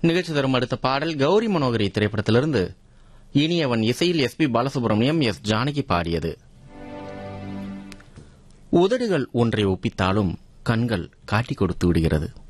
நிகழ்ச்சி தரும் அடுத்த பாடல் கௌரி மனோகரி திரைப்படத்திலிருந்து இனியவன் இசையில் எஸ்.பி. பாலசுப்ரமணியம், எஸ். ஜானகி பாடியது. உதடுகள் ஒன்றை ஒப்பித்தாலும் கண்கள் காட்டிக் கொடுத்து விடுகிறது.